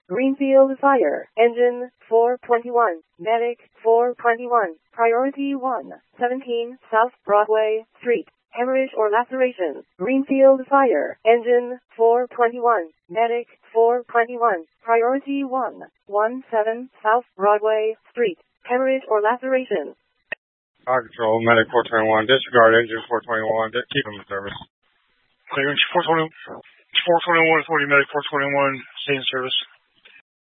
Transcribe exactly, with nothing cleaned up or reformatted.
Greenfield Fire, Engine four twenty-one, Medic four twenty-one, Priority one, seventeen South Broadway Street, hemorrhage or laceration. Greenfield Fire, Engine four twenty-one, Medic four twenty-one, Priority one, seventeen South Broadway Street, hemorrhage or laceration. Fire Control, Medic four twenty-one, disregard Engine four twenty-one, keep them in service. Clearance four twenty, four twenty-one, forty, Medic four twenty-one, stay in service.